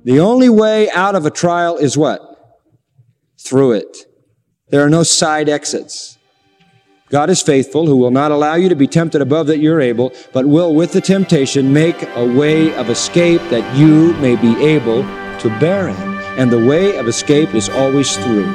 The only way out of a trial is what? Through it. There are no side exits. God is faithful, who will not allow you to be tempted above that you're able, but will, with the temptation, make a way of escape that you may be able to bear it. And the way of escape is always through.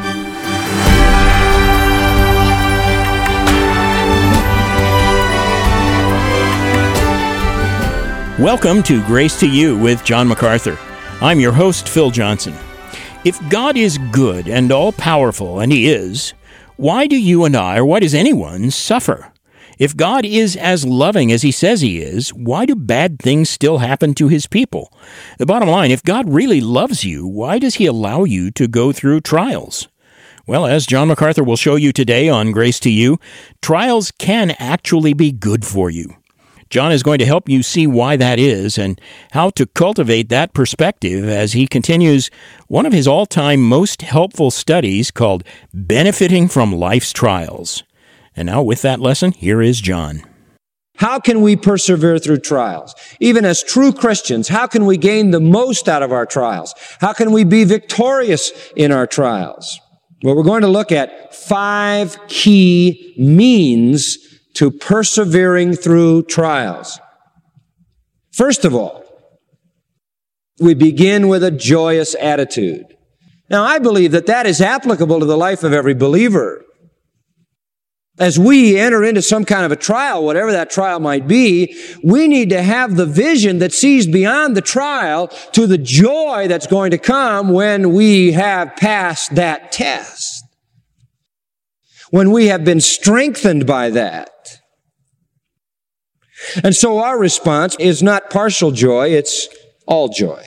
Welcome to Grace to You with John MacArthur. I'm your host, Phil Johnson. If God is good and all-powerful, and He is, why do you and I, or why does anyone, suffer? If God is as loving as He says He is, why do bad things still happen to His people? The bottom line, if God really loves you, why does He allow you to go through trials? Well, as John MacArthur will show you today on Grace to You, trials can actually be good for you. John is going to help you see why that is and how to cultivate that perspective as he continues one of his all-time most helpful studies called Benefiting from Life's Trials. And now with that lesson, here is John. How can we persevere through trials? Even as true Christians, how can we gain the most out of our trials? How can we be victorious in our trials? Well, we're going to look at 5 key means to persevering through trials. First of all, we begin with a joyous attitude. Now, I believe that is applicable to the life of every believer. As we enter into some kind of a trial, whatever that trial might be, we need to have the vision that sees beyond the trial to the joy that's going to come when we have passed that test. When we have been strengthened by that. And so our response is not partial joy, it's all joy.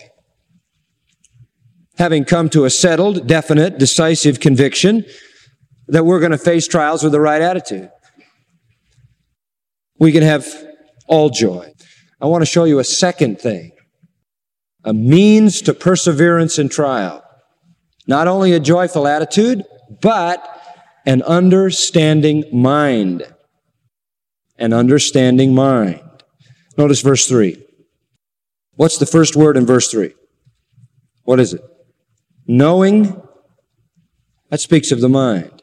Having come to a settled, definite, decisive conviction that we're going to face trials with the right attitude. We can have all joy. I want to show you a second thing. A means to perseverance in trial. Not only a joyful attitude, but an understanding mind. An understanding mind. Notice verse 3. What's the first word in verse 3? What is it? Knowing. That speaks of the mind.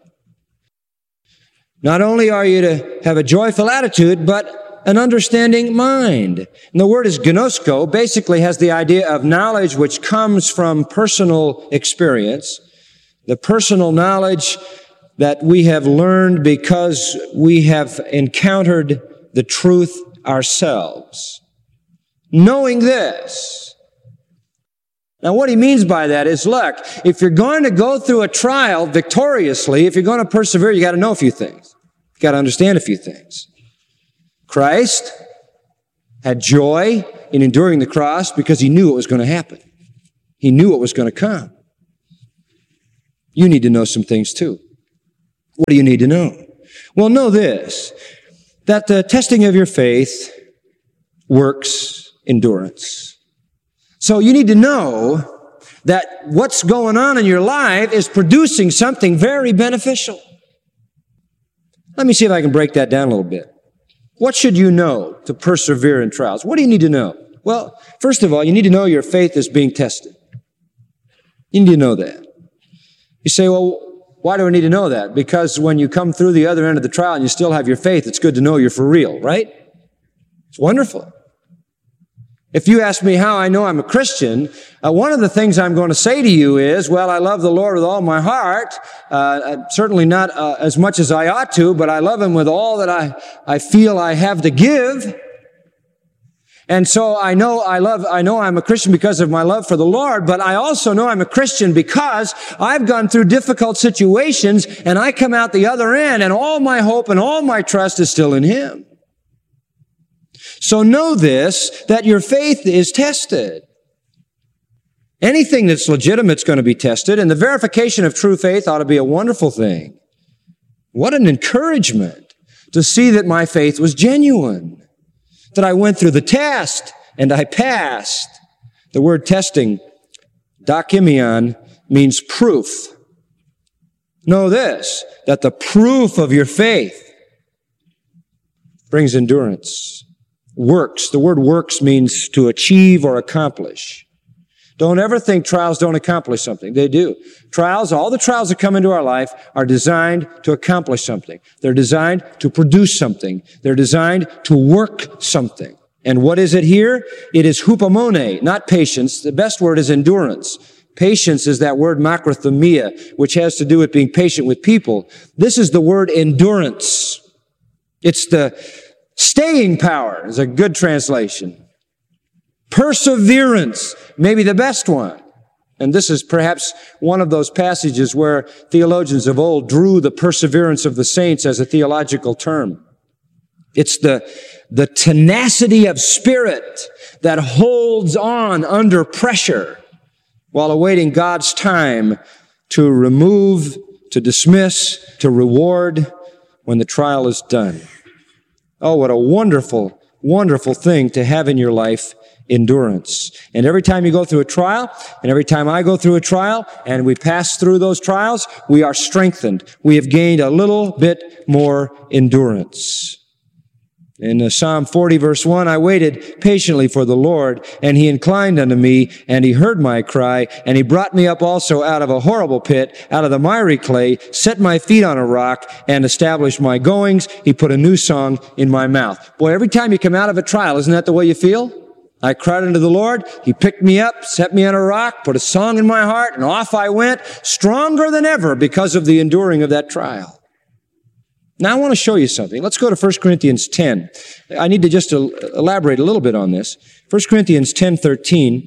Not only are you to have a joyful attitude, but an understanding mind. And the word is gnosko, basically has the idea of knowledge which comes from personal experience. The personal knowledge that we have learned because we have encountered the truth ourselves. Knowing this. Now, what he means by that is, look, if you're going to go through a trial victoriously, if you're going to persevere, you got to know a few things. You got to understand a few things. Christ had joy in enduring the cross because He knew what was going to happen. He knew what was going to come. You need to know some things too. What do you need to know? Well, know this, that the testing of your faith works endurance. So you need to know that what's going on in your life is producing something very beneficial. Let me see if I can break that down a little bit. What should you know to persevere in trials? What do you need to know? Well, first of all, you need to know your faith is being tested. You need to know that. You say, well, why do I need to know that? Because when you come through the other end of the trial and you still have your faith, it's good to know you're for real, right? It's wonderful. If you ask me how I know I'm a Christian, one of the things I'm going to say to you is, well, I love the Lord with all my heart, certainly not as much as I ought to, but I love Him with all that I feel I have to give. And so I know I'm a Christian because of my love for the Lord, but I also know I'm a Christian because I've gone through difficult situations and I come out the other end and all my hope and all my trust is still in Him. So know this, that your faith is tested. Anything that's legitimate is going to be tested, and the verification of true faith ought to be a wonderful thing. What an encouragement to see that my faith was genuine. That I went through the test and I passed. The word testing, dokimion, means proof. Know this, that the proof of your faith brings endurance. Works. The word works means to achieve or accomplish. Don't ever think trials don't accomplish something. They do. Trials, all the trials that come into our life are designed to accomplish something. They're designed to produce something. They're designed to work something. And what is it here? It is hupomone, not patience. The best word is endurance. Patience is that word makrothumia, which has to do with being patient with people. This is the word endurance. It's the staying power, is a good translation. Perseverance, maybe the best one. And this is perhaps one of those passages where theologians of old drew the perseverance of the saints as a theological term. It's the tenacity of spirit that holds on under pressure while awaiting God's time to remove, to dismiss, to reward when the trial is done. Oh, what a wonderful, wonderful thing to have in your life, endurance. And every time you go through a trial, and every time I go through a trial, and we pass through those trials, we are strengthened. We have gained a little bit more endurance. In Psalm 40, verse 1, I waited patiently for the Lord, and He inclined unto me, and He heard my cry, and He brought me up also out of a horrible pit, out of the miry clay, set my feet on a rock, and established my goings. He put a new song in my mouth. Boy, every time you come out of a trial, isn't that the way you feel? I cried unto the Lord. He picked me up, set me on a rock, put a song in my heart, and off I went, stronger than ever because of the enduring of that trial. Now I want to show you something. Let's go to 1 Corinthians 10. I need to just elaborate a little bit on this. 1 Corinthians 10:13.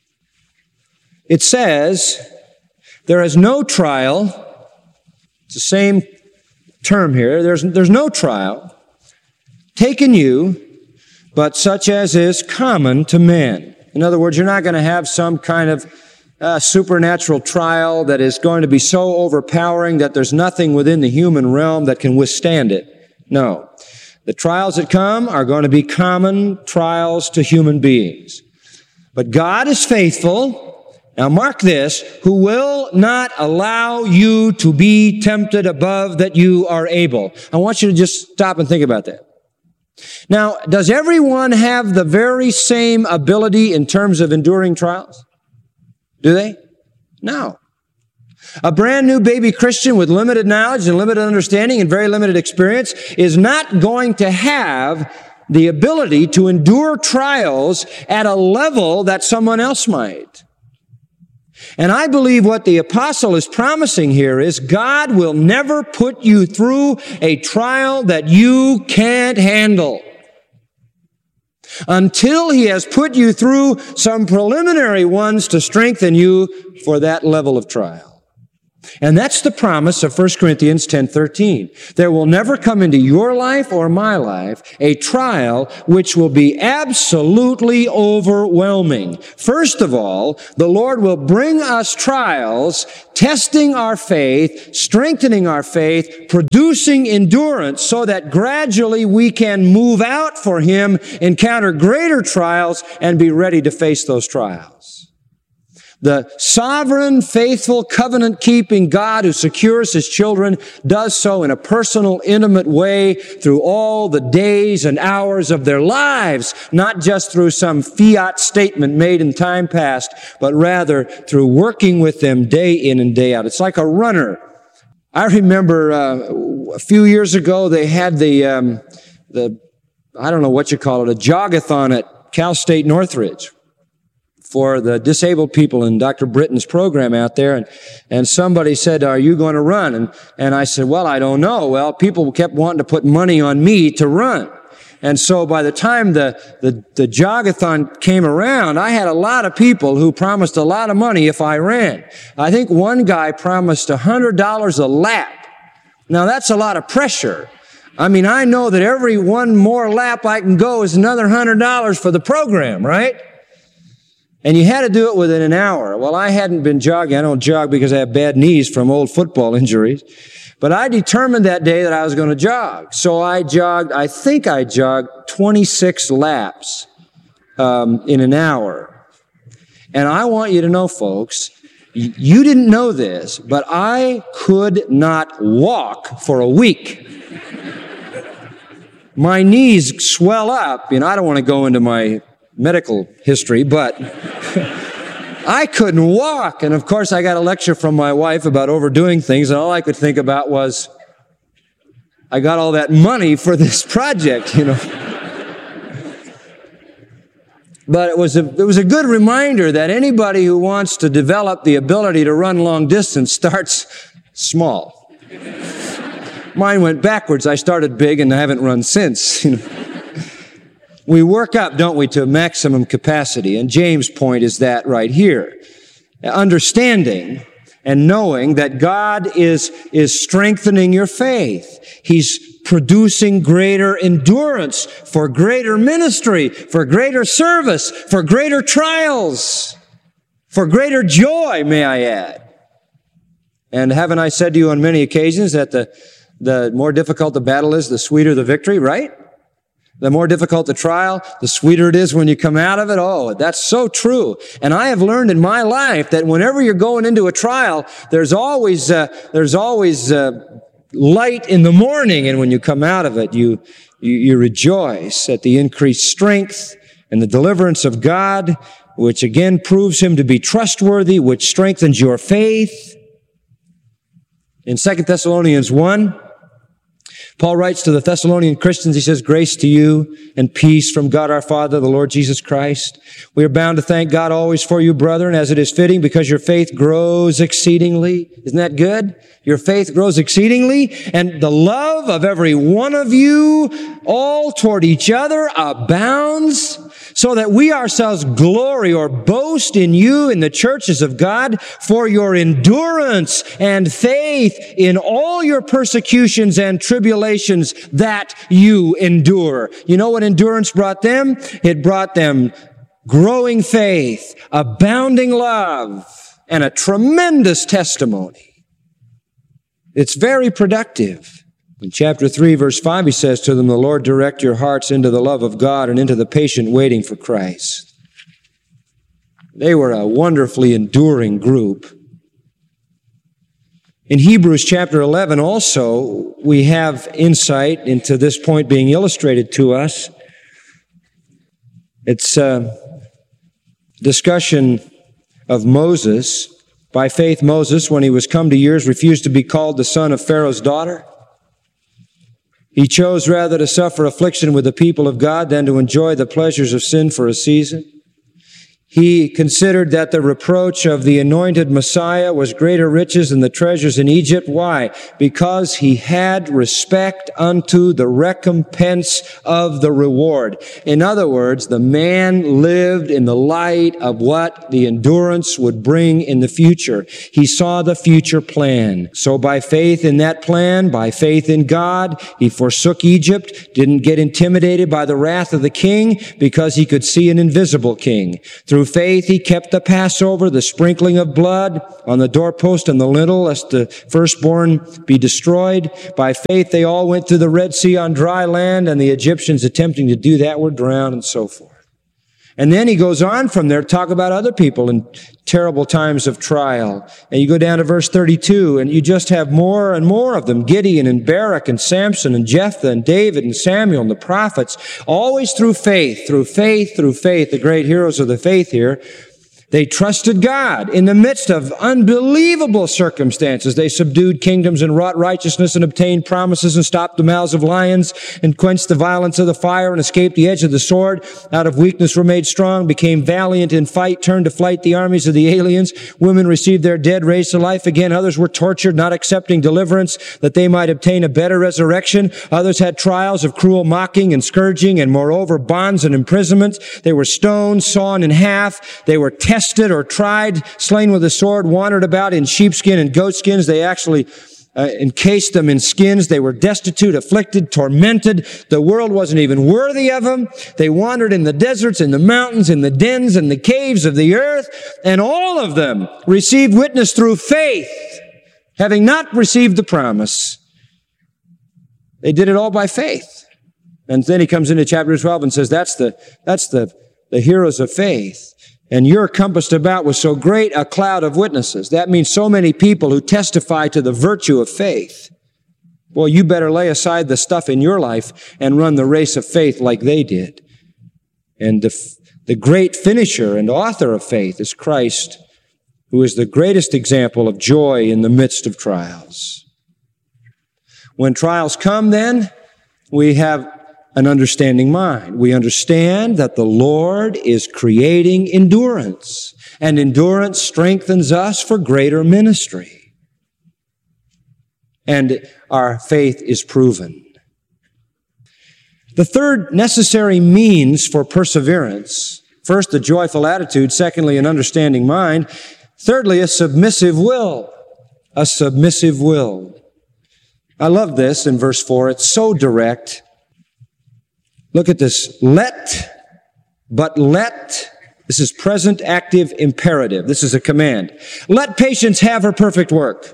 It says, there is no trial. It's the same term here. There's no trial taken you, but such as is common to men. In other words, you're not going to have some kind of supernatural trial that is going to be so overpowering that there's nothing within the human realm that can withstand it. No. The trials that come are going to be common trials to human beings. But God is faithful. Now mark this, who will not allow you to be tempted above that you are able. I want you to just stop and think about that. Now, does everyone have the very same ability in terms of enduring trials? Do they? No. A brand new baby Christian with limited knowledge and limited understanding and very limited experience is not going to have the ability to endure trials at a level that someone else might. And I believe what the apostle is promising here is God will never put you through a trial that you can't handle until He has put you through some preliminary ones to strengthen you for that level of trial. And that's the promise of 1 Corinthians 10:13. There will never come into your life or my life a trial which will be absolutely overwhelming. First of all, the Lord will bring us trials, testing our faith, strengthening our faith, producing endurance so that gradually we can move out for Him, encounter greater trials, and be ready to face those trials. The sovereign, faithful, covenant-keeping God who secures His children does so in a personal, intimate way through all the days and hours of their lives, not just through some fiat statement made in time past, but rather through working with them day in and day out. It's like a runner. I remember a few years ago they had the I don't know what you call it, a jogathon at Cal State Northridge for the disabled people in Dr. Britton's program out there. And somebody said, are you going to run? And I said, well, I don't know. Well, people kept wanting to put money on me to run. And so by the time the jogathon came around, I had a lot of people who promised a lot of money if I ran. I think one guy promised $100 a lap. Now that's a lot of pressure. I mean, I know that every one more lap I can go is another $100 for the program, right? And you had to do it within an hour. Well, I hadn't been jogging. I don't jog because I have bad knees from old football injuries. But I determined that day that I was going to jog. So I jogged 26 laps in an hour. And I want you to know, folks, you didn't know this, but I could not walk for a week. My knees swell up. I don't want to go into my medical history, but I couldn't walk. And of course, I got a lecture from my wife about overdoing things, and all I could think about was, I got all that money for this project, But it was a good reminder that anybody who wants to develop the ability to run long distance starts small. Mine went backwards. I started big and I haven't run since. We work up, don't we, to maximum capacity. And James' point is that right here. Understanding and knowing that God is strengthening your faith. He's producing greater endurance for greater ministry, for greater service, for greater trials, for greater joy, may I add. And haven't I said to you on many occasions that the more difficult the battle is, the sweeter the victory, right? The more difficult the trial, the sweeter it is when you come out of it. Oh, that's so true. And I have learned in my life that whenever you're going into a trial, there's always light in the morning, and when you come out of it, you rejoice at the increased strength and the deliverance of God, which again proves Him to be trustworthy, which strengthens your faith. In 2 Thessalonians 1, Paul writes to the Thessalonian Christians, he says, "Grace to you and peace from God our Father, the Lord Jesus Christ. We are bound to thank God always for you, brethren, as it is fitting, because your faith grows exceedingly." Isn't that good? Your faith grows exceedingly, and the love of every one of you all toward each other abounds, so that we ourselves glory or boast in you in the churches of God for your endurance and faith in all your persecutions and tribulations that you endure. You know what endurance brought them? It brought them growing faith, abounding love, and a tremendous testimony. It's very productive. In chapter 3, verse 5, he says to them, "The Lord direct your hearts into the love of God and into the patient waiting for Christ." They were a wonderfully enduring group. In Hebrews chapter 11 also, we have insight into this point being illustrated to us. It's a discussion of Moses. By faith, Moses, when he was come to years, refused to be called the son of Pharaoh's daughter. He chose rather to suffer affliction with the people of God than to enjoy the pleasures of sin for a season. He considered that the reproach of the anointed Messiah was greater riches than the treasures in Egypt. Why? Because he had respect unto the recompense of the reward. In other words, the man lived in the light of what the endurance would bring in the future. He saw the future plan. So by faith in that plan, by faith in God, he forsook Egypt, didn't get intimidated by the wrath of the king because he could see an invisible king. Through faith, he kept the Passover, the sprinkling of blood on the doorpost and the lintel, lest the firstborn be destroyed. By faith, they all went through the Red Sea on dry land, and the Egyptians attempting to do that were drowned, and so forth. And then he goes on from there to talk about other people in terrible times of trial. And you go down to verse 32, and you just have more and more of them. Gideon and Barak and Samson and Jephthah and David and Samuel and the prophets, always through faith, the great heroes of the faith here. They trusted God in the midst of unbelievable circumstances. They subdued kingdoms and wrought righteousness and obtained promises and stopped the mouths of lions and quenched the violence of the fire and escaped the edge of the sword. Out of weakness were made strong, became valiant in fight, turned to flight the armies of the aliens. Women received their dead raised to life again. Others were tortured, not accepting deliverance, that they might obtain a better resurrection. Others had trials of cruel mocking and scourging, and moreover bonds and imprisonments. They were stoned, sawn in half. They were tested or tried, slain with a sword, wandered about in sheepskin and goatskins. They actually encased them in skins. They were destitute, afflicted, tormented. The world wasn't even worthy of them. They wandered in the deserts, in the mountains, in the dens, and the caves of the earth. And all of them received witness through faith, having not received the promise. They did it all by faith. And then he comes into chapter 12 and says, that's the heroes of faith. And you're compassed about with so great a cloud of witnesses. That means so many people who testify to the virtue of faith. Well, you better lay aside the stuff in your life and run the race of faith like they did. And the The great finisher and author of faith is Christ, who is the greatest example of joy in the midst of trials. When trials come, then, we have an understanding mind. We understand that the Lord is creating endurance, and endurance strengthens us for greater ministry. And our faith is proven. The third necessary means for perseverance, first, a joyful attitude, secondly, an understanding mind, thirdly, a submissive will. A submissive will. I love this in verse 4. It's so direct. Look at this. Let. This is present active imperative. This is a command. Let patience have her perfect work.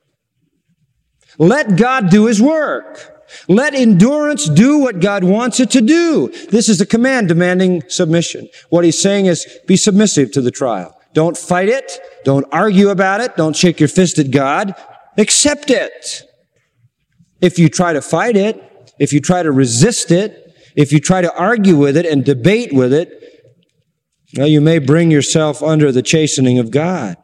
Let God do His work. Let endurance do what God wants it to do. This is a command demanding submission. What He's saying is, be submissive to the trial. Don't fight it. Don't argue about it. Don't shake your fist at God. Accept it. If you try to fight it, if you try to resist it, if you try to argue with it and debate with it, well, you may bring yourself under the chastening of God.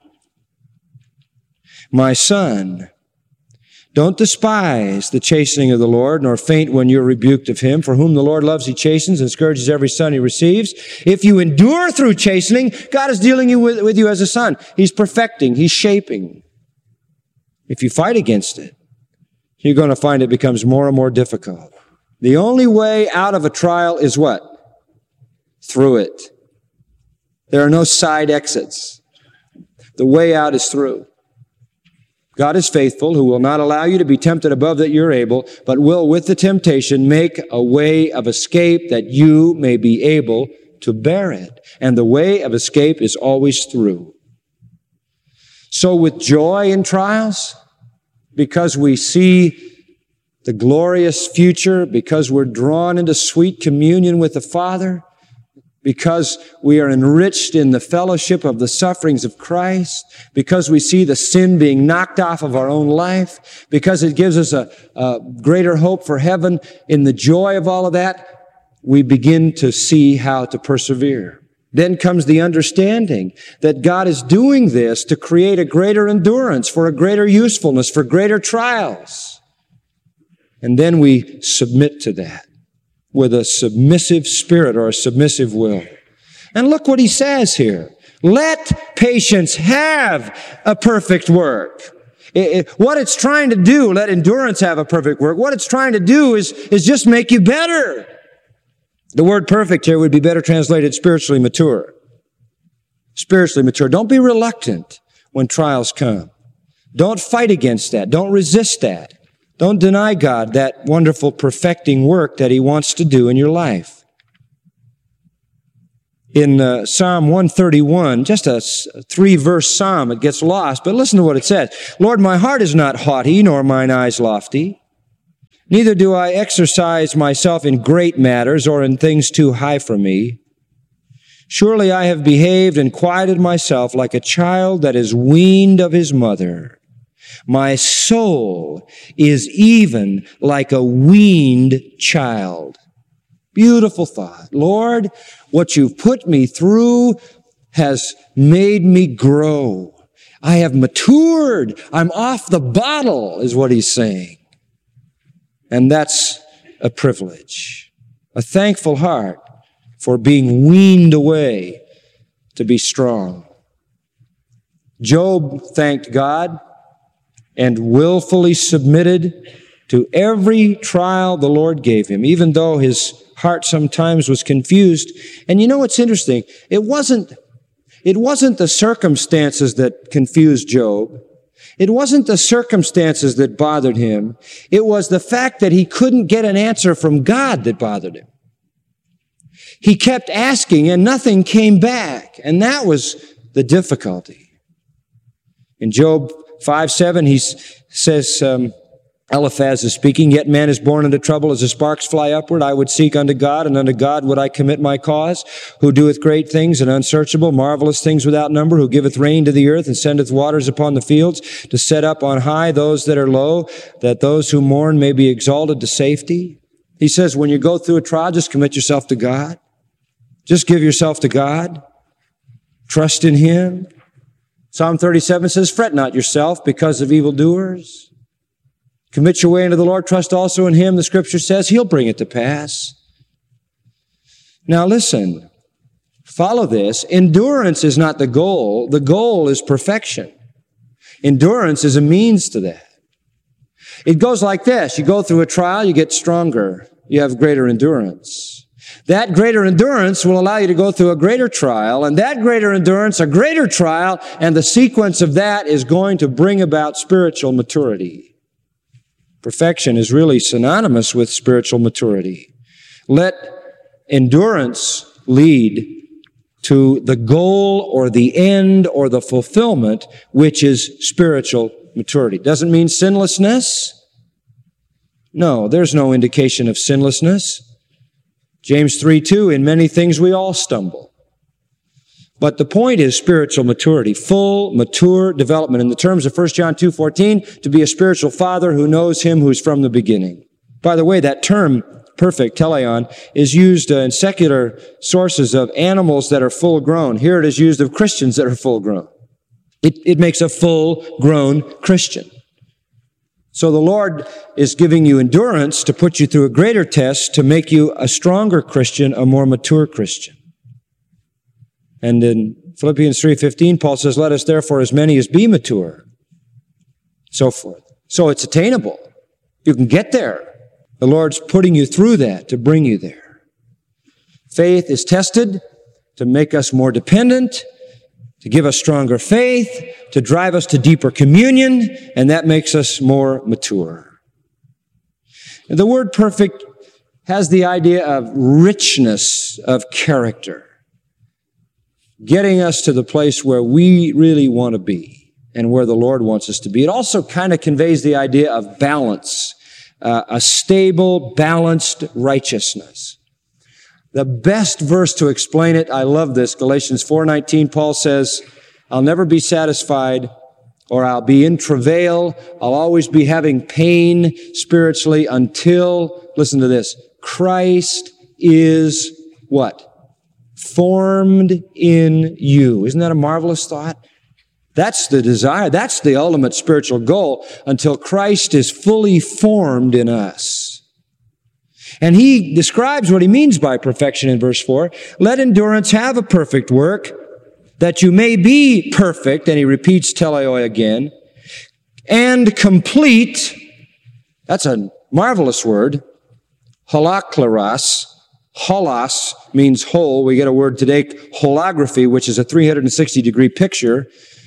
My son, don't despise the chastening of the Lord, nor faint when you're rebuked of Him. For whom the Lord loves, He chastens and scourges every son He receives. If you endure through chastening, God is dealing with you as a son. He's perfecting. He's shaping. If you fight against it, you're going to find it becomes more and more difficult. The only way out of a trial is what? Through it. There are no side exits. The way out is through. God is faithful, who will not allow you to be tempted above that you're able, but will with the temptation make a way of escape that you may be able to bear it. And the way of escape is always through. So with joy in trials, because we see the glorious future, because we're drawn into sweet communion with the Father, because we are enriched in the fellowship of the sufferings of Christ, because we see the sin being knocked off of our own life, because it gives us a greater hope for heaven, in the joy of all of that, we begin to see how to persevere. Then comes the understanding that God is doing this to create a greater endurance, for a greater usefulness, for greater trials. And then we submit to that with a submissive spirit or a submissive will. And look what he says here. Let patience have a perfect work. What it's trying to do, let endurance have a perfect work. What it's trying to do is just make you better. The word perfect here would be better translated spiritually mature. Spiritually mature. Don't be reluctant when trials come. Don't fight against that. Don't resist that. Don't deny God that wonderful perfecting work that He wants to do in your life. In Psalm 131, just a 3-verse psalm, it gets lost, but listen to what it says. Lord, my heart is not haughty, nor mine eyes lofty. Neither do I exercise myself in great matters or in things too high for me. Surely I have behaved and quieted myself like a child that is weaned of his mother. My soul is even like a weaned child. Beautiful thought. Lord, what you've put me through has made me grow. I have matured. I'm off the bottle, is what he's saying. And that's a privilege. A thankful heart for being weaned away to be strong. Job thanked God and willfully submitted to every trial the Lord gave him, even though his heart sometimes was confused. And you know what's interesting? It wasn't the circumstances that confused Job. It wasn't the circumstances that bothered him. It was the fact that he couldn't get an answer from God that bothered him. He kept asking and nothing came back. And that was the difficulty. In Job 5:7, he says, Eliphaz is speaking, yet man is born into trouble as the sparks fly upward. I would seek unto God, and unto God would I commit my cause, who doeth great things and unsearchable, marvelous things without number, who giveth rain to the earth and sendeth waters upon the fields, to set up on high those that are low, that those who mourn may be exalted to safety. He says, when you go through a trial, just commit yourself to God. Just give yourself to God. Trust in Him. Psalm 37 says, fret not yourself because of evildoers. Commit your way unto the Lord. Trust also in Him. The Scripture says He'll bring it to pass. Now listen, follow this. Endurance is not the goal. The goal is perfection. Endurance is a means to that. It goes like this. You go through a trial, you get stronger. You have greater endurance. That greater endurance will allow you to go through a greater trial, and that greater endurance, a greater trial, and the sequence of that is going to bring about spiritual maturity. Perfection is really synonymous with spiritual maturity. Let endurance lead to the goal or the end or the fulfillment, which is spiritual maturity. Doesn't mean sinlessness. No, there's no indication of sinlessness. James 3:2, in many things we all stumble. But the point is spiritual maturity, full, mature development. In the terms of 1 John 2:14, to be a spiritual father who knows Him who's from the beginning. By the way, that term, perfect, teleon, is used in secular sources of animals that are full grown. Here it is used of Christians that are full grown. It makes a full-grown Christian. So the Lord is giving you endurance to put you through a greater test to make you a stronger Christian, a more mature Christian. And in Philippians 3:15, Paul says, let us therefore as many as be mature, so forth. So it's attainable. You can get there. The Lord's putting you through that to bring you there. Faith is tested to make us more dependent, to give us stronger faith, to drive us to deeper communion, and that makes us more mature. And the word perfect has the idea of richness of character, getting us to the place where we really want to be and where the Lord wants us to be. It also kind of conveys the idea of balance, a stable, balanced righteousness. The best verse to explain it, I love this, Galatians 4:19, Paul says, I'll never be satisfied, or I'll be in travail, I'll always be having pain spiritually until, listen to this, Christ is what? Formed in you. Isn't that a marvelous thought? That's the desire, that's the ultimate spiritual goal, until Christ is fully formed in us. And he describes what he means by perfection in verse 4. Let endurance have a perfect work, that you may be perfect, and he repeats teleoi again, and complete, that's a marvelous word, holakleros. Holos means whole. We get a word today, holography, which is a 360-degree picture.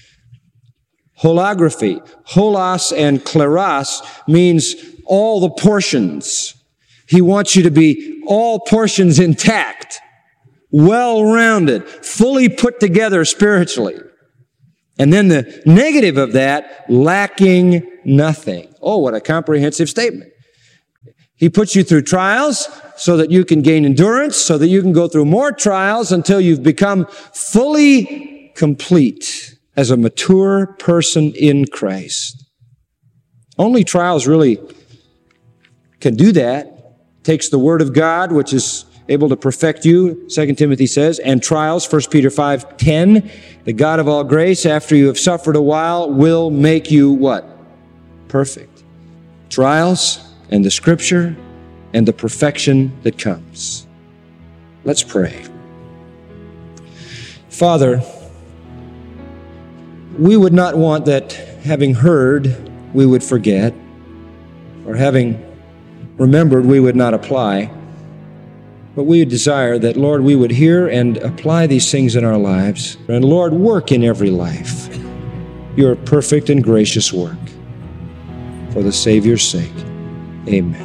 Holography. Holos and kleros means all the portions. He wants you to be all portions intact, well-rounded, fully put together spiritually. And then the negative of that, lacking nothing. Oh, what a comprehensive statement. He puts you through trials so that you can gain endurance, so that you can go through more trials until you've become fully complete as a mature person in Christ. Only trials really can do that. Takes the Word of God, which is able to perfect you, 2 Timothy says, and trials, 1 Peter 5:10, the God of all grace, after you have suffered a while, will make you what? Perfect. Trials and the Scripture and the perfection that comes. Let's pray. Father, we would not want that having heard, we would forget, or having remembered, we would not apply. But we desire that, Lord, we would hear and apply these things in our lives. And Lord, work in every life your perfect and gracious work. For the Savior's sake, amen.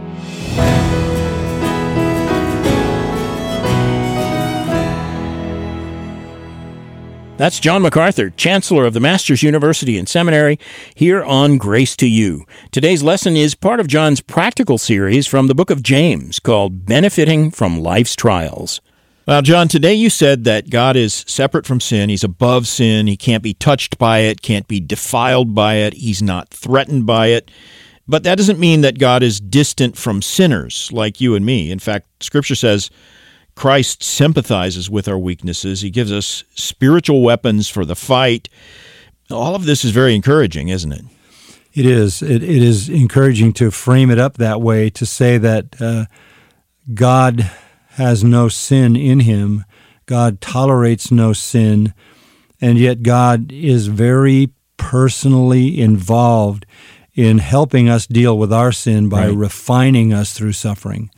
That's John MacArthur, Chancellor of the Masters University and Seminary, here on Grace to You. Today's lesson is part of John's practical series from the book of James called Benefiting from Life's Trials. Well, John, today you said that God is separate from sin. He's above sin. He can't be touched by it, can't be defiled by it. He's not threatened by it. But that doesn't mean that God is distant from sinners like you and me. In fact, Scripture says Christ sympathizes with our weaknesses. He gives us spiritual weapons for the fight. All of this is very encouraging, isn't it? It is. It is encouraging to frame it up that way, to say that God has no sin in him. God tolerates no sin, and yet God is very personally involved in helping us deal with our sin by refining us through suffering.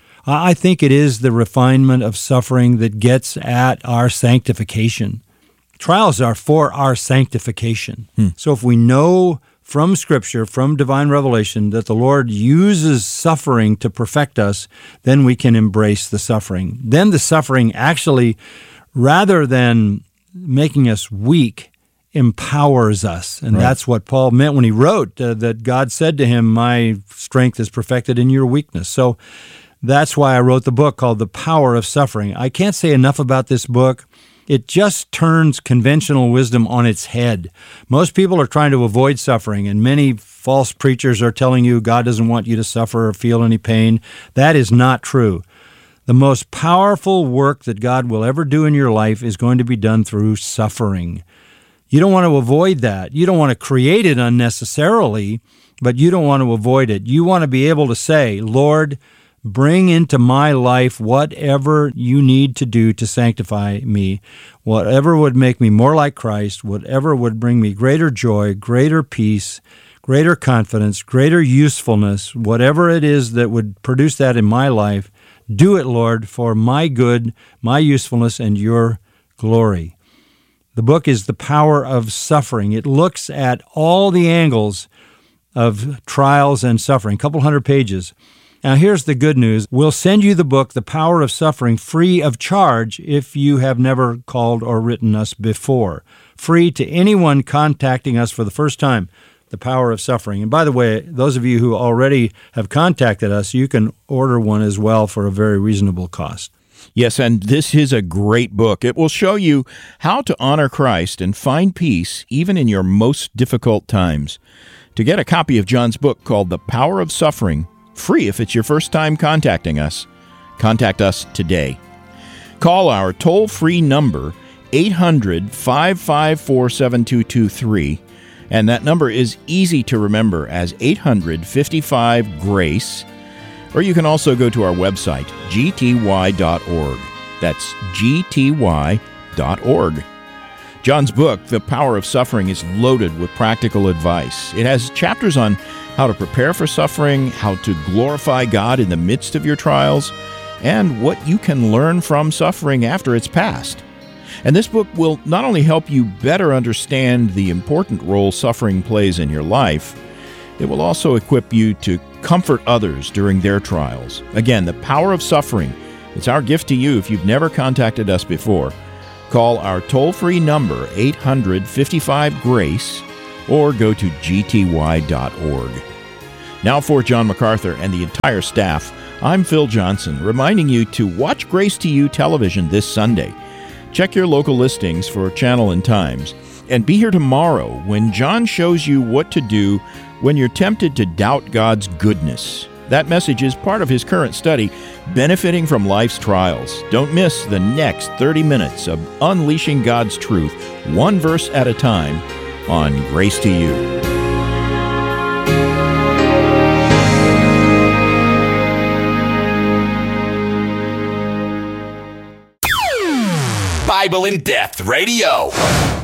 I think it is the refinement of suffering that gets at our sanctification. Trials are for our sanctification. So if we know from Scripture, from divine revelation, that the Lord uses suffering to perfect us, then we can embrace the suffering. Then the suffering actually, rather than making us weak, empowers us. And that's what Paul meant when he wrote that God said to him, "My strength is perfected in your weakness." So that's why I wrote the book called The Power of Suffering. I can't say enough about this book. It just turns conventional wisdom on its head. Most people are trying to avoid suffering, and many false preachers are telling you God doesn't want you to suffer or feel any pain. That is not true. The most powerful work that God will ever do in your life is going to be done through suffering. You don't want to avoid that. You don't want to create it unnecessarily, but you don't want to avoid it. You want to be able to say, "Lord, bring into my life whatever you need to do to sanctify me, whatever would make me more like Christ, whatever would bring me greater joy, greater peace, greater confidence, greater usefulness, whatever it is that would produce that in my life. Do it, Lord, for my good, my usefulness, and your glory." The book is The Power of Suffering. It looks at all the angles of trials and suffering, a couple hundred pages. Now, here's the good news. We'll send you the book, The Power of Suffering, free of charge if you have never called or written us before. Free to anyone contacting us for the first time, The Power of Suffering. And by the way, those of you who already have contacted us, you can order one as well for a very reasonable cost. Yes, and this is a great book. It will show you how to honor Christ and find peace even in your most difficult times. To get a copy of John's book called The Power of Suffering, free if it's your first time contacting us, contact us today. Call our toll-free number, 800-554-7223, and that number is easy to remember as 800-55-GRACE, or you can also go to our website, gty.org. That's gty.org. John's book, The Power of Suffering, is loaded with practical advice. It has chapters on how to prepare for suffering, how to glorify God in the midst of your trials, and what you can learn from suffering after it's passed. And this book will not only help you better understand the important role suffering plays in your life, it will also equip you to comfort others during their trials. Again, The Power of Suffering. It's our gift to you if you've never contacted us before. Call our toll-free number, 800-55-GRACE, or go to gty.org. Now for John MacArthur and the entire staff, I'm Phil Johnson, reminding you to watch Grace to You television this Sunday. Check your local listings for channel and times, and be here tomorrow when John shows you what to do when you're tempted to doubt God's goodness. That message is part of his current study, Benefiting from Life's Trials. Don't miss the next 30 minutes of unleashing God's truth, one verse at a time, on Grace to You. Bible in Depth Radio.